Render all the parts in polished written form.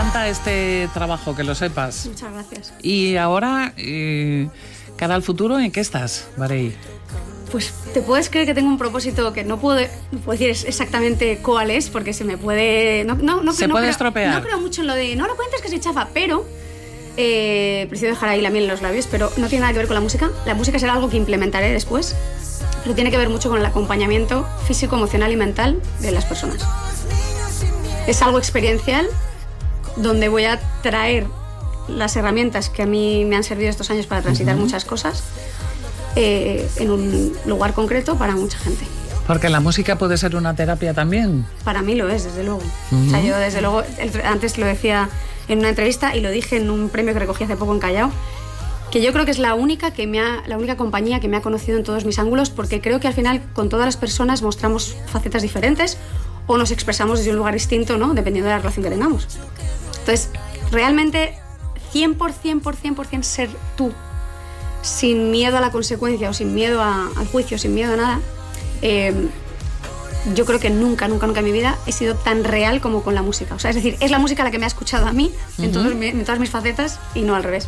encanta este trabajo, que lo sepas. Muchas gracias. Y ahora, cara al futuro, ¿en qué estás, Varey? Pues te puedes creer que tengo un propósito que no puedo decir exactamente cuál es, porque se me puede... Se puede estropear. No creo mucho en lo de, no lo cuentes que soy chafa, pero prefiero dejar ahí la miel en los labios, pero no tiene nada que ver con la música. La música será algo que implementaré después, pero tiene que ver mucho con el acompañamiento físico, emocional y mental de las personas. Es algo experiencial, donde voy a traer las herramientas que a mí me han servido estos años para transitar muchas cosas en un lugar concreto para mucha gente. Porque la música puede ser una terapia también. Para mí lo es, desde luego. O sea, yo desde luego, antes lo decía en una entrevista y lo dije en un premio que recogí hace poco en Callao, que yo creo que es la única compañía que me ha conocido en todos mis ángulos, porque creo que al final con todas las personas mostramos facetas diferentes o nos expresamos desde un lugar distinto, ¿no? Dependiendo de la relación que tengamos. Entonces, realmente 100% ser tú, sin miedo a la consecuencia o sin miedo al juicio, sin miedo a nada, yo creo que nunca en mi vida he sido tan real como con la música. O sea, es decir, es la música la que me ha escuchado a mí en todas mis facetas y no al revés.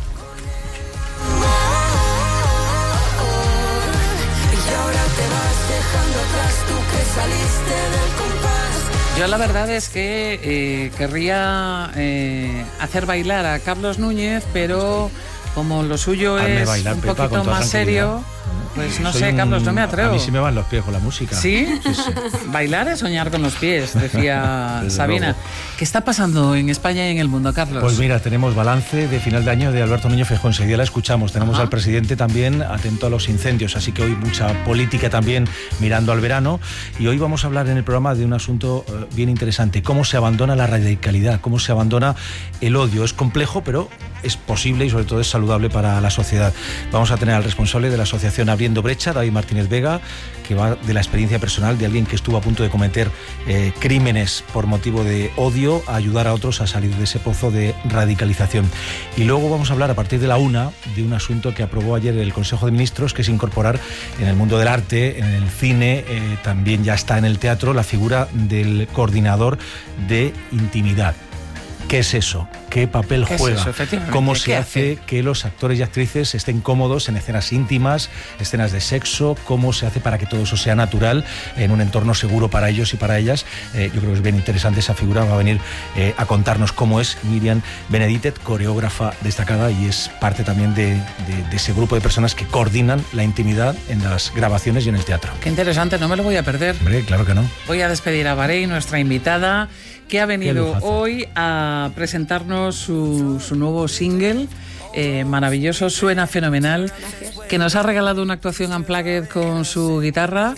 Yo la verdad es que querría hacer bailar a Carlos Núñez, pero como lo suyo es bailar, un Pepa, poquito más serio, pues no sé, Carlos, no me atrevo. A mí sí me van los pies con la música. ¿Sí? Sí. Bailar es soñar con los pies, decía Sabina. Luego. ¿Qué está pasando en España y en el mundo, Carlos? Pues mira, tenemos balance de final de año de Alberto Núñez Feijóo. Enseguida la escuchamos. Tenemos al presidente también atento a los incendios, así que hoy mucha política también mirando al verano. Y hoy vamos a hablar en el programa de un asunto bien interesante: cómo se abandona la radicalidad, cómo se abandona el odio. Es complejo, pero es posible y sobre todo es saludable para la sociedad. Vamos a tener al responsable de la asociación Abriendo Brecha, David Martínez Vega, que va de la experiencia personal de alguien que estuvo a punto de cometer crímenes por motivo de odio, a ayudar a otros a salir de ese pozo de radicalización. Y luego vamos a hablar a partir de la 1 de un asunto que aprobó ayer el Consejo de Ministros, que es incorporar en el mundo del arte, en el cine, también ya está en el teatro, la figura del coordinador de intimidad. ¿Qué es eso? ¿Qué papel juega? ¿Cómo se hace que los actores y actrices estén cómodos en escenas íntimas, escenas de sexo? ¿Cómo se hace para que todo eso sea natural en un entorno seguro para ellos y para ellas? Yo creo que es bien interesante esa figura. Va a venir a contarnos cómo es Miriam Beneditet, coreógrafa destacada, y es parte también de ese grupo de personas que coordinan la intimidad en las grabaciones y en el teatro. Qué interesante, no me lo voy a perder. Hombre, claro que no. Voy a despedir a Varey, nuestra invitada, que ha venido hoy a presentarnos su nuevo single, maravilloso, suena fenomenal. Gracias. Que nos ha regalado una actuación unplugged con su guitarra.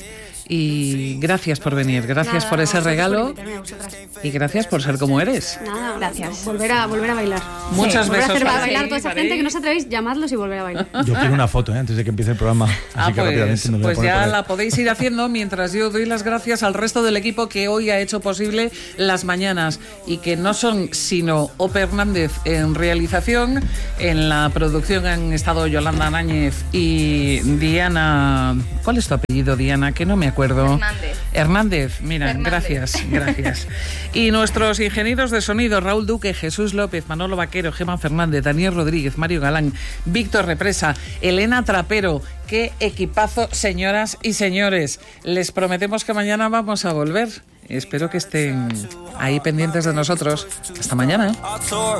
Y gracias por venir, gracias por ese regalo y gracias por ser como eres. Nada, gracias. Volver a bailar. Muchos besos. Volver a hacer bailar a toda esa gente que no os atrevéis, llamadlos y volver a bailar. Yo quiero una foto antes de que empiece el programa. Así que rápidamente nos voy a poner ya la podéis ir haciendo mientras yo doy las gracias al resto del equipo que hoy ha hecho posible las mañanas, y que no son sino Ope Hernández en realización. En la producción han estado Yolanda Náñez y Diana. ¿Cuál es tu apellido, Diana? Que no me acuerdo. Hernández, mira, Hernández. Gracias. Y nuestros ingenieros de sonido: Raúl Duque, Jesús López, Manolo Vaquero, Gemma Fernández, Daniel Rodríguez, Mario Galán, Víctor Represa, Elena Trapero. Qué equipazo, señoras y señores. Les prometemos que mañana vamos a volver. Espero que estén ahí pendientes de nosotros. Hasta mañana.